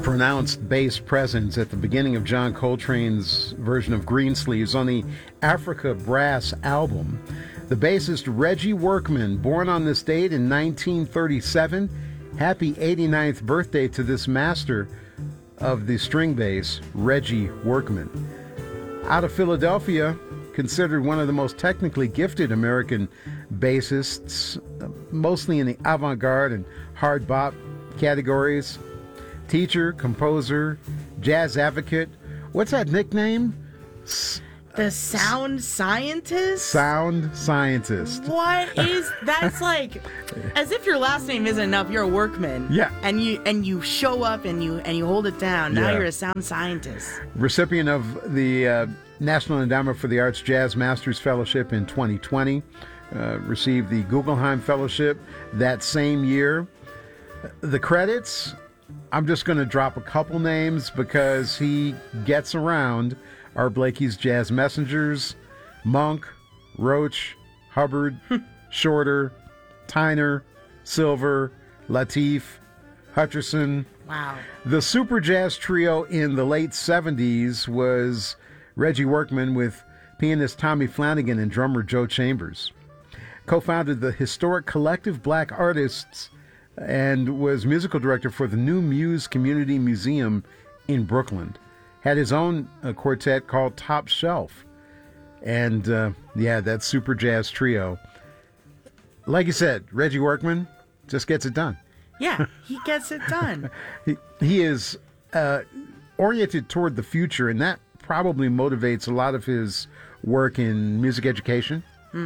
pronounced bass presence at the beginning of John Coltrane's version of Greensleeves on the Africa Brass album. The bassist Reggie Workman, born on this date in 1937. Happy 89th birthday to this master of the string bass, Reggie Workman. Out of Philadelphia, considered one of the most technically gifted American bassists, mostly in the avant-garde and hard bop categories. Teacher, composer, jazz advocate. What's that nickname? The sound scientist? Sound scientist. What is that's like as if your last name isn't enough, you're a workman. Yeah. And you show up and you hold it down. Now Yeah. you're a sound scientist. Recipient of the National Endowment for the Arts Jazz Masters Fellowship in 2020. Received the Guggenheim Fellowship that same year. The credits, I'm just going to drop a couple names because he gets around. Art Blakey's Jazz Messengers, Monk, Roach, Hubbard, Shorter, Tyner, Silver, Lateef, Hutcherson. Wow. The Super Jazz Trio in the late 70s was Reggie Workman with pianist Tommy Flanagan and drummer Joe Chambers. Co-founded the historic Collective Black Artists and was musical director for the New Muse Community Museum in Brooklyn. Had his own quartet called Top Shelf. And, that Super Jazz Trio. Like you said, Reggie Workman just gets it done. Yeah, he gets it done. He is oriented toward the future, and that probably motivates a lot of his work in music education.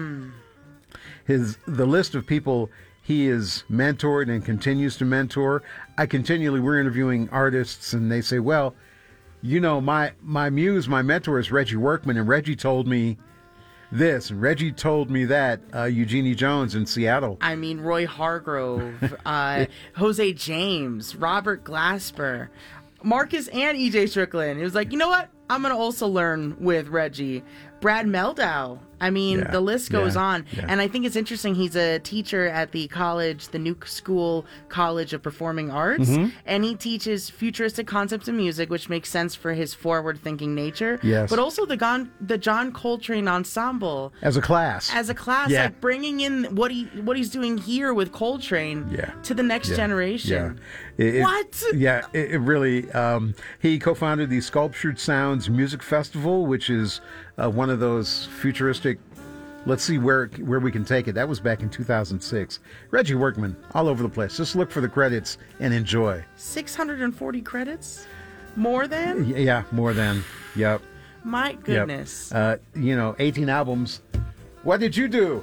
The list of people he is mentored and continues to mentor. We're interviewing artists, and they say, well, you know, my muse, my mentor is Reggie Workman, and Reggie told me this, and Reggie told me that. Eugenie Jones in Seattle. I mean, Roy Hargrove, Jose James, Robert Glasper, Marcus and E.J. Strickland. It was like, you know what? I'm going to also learn with Reggie. Brad Meldau. I mean, the list goes on. Yeah. And I think it's interesting. He's a teacher at the college, the Nuke School College of Performing Arts. Mm-hmm. And he teaches futuristic concepts of music, which makes sense for his forward-thinking nature. Yes. But also the John Coltrane Ensemble. As a class. Like bringing in what he's doing here with Coltrane to the next generation. Yeah. It really... he co-founded the Sculptured Sounds Music Festival, which is one of those futuristic, let's see where we can take it. That was back in 2006. Reggie Workman, all over the place. Just look for the credits and enjoy. 640 credits? More than? Yeah, more than. Yep. My goodness. Yep. 18 albums. What did you do?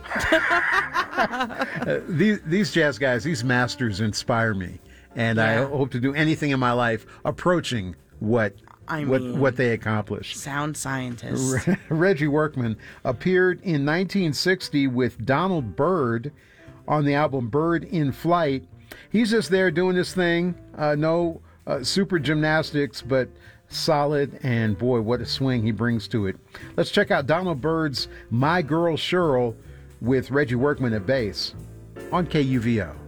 These jazz guys, these masters inspire me. And I hope to do anything in my life approaching what they accomplished. Sound scientist. Reggie Workman appeared in 1960 with Donald Byrd on the album Bird in Flight. He's just there doing his thing. No super gymnastics, but solid, and boy, what a swing he brings to it. Let's check out Donald Byrd's My Girl Cheryl with Reggie Workman at bass on KUVO.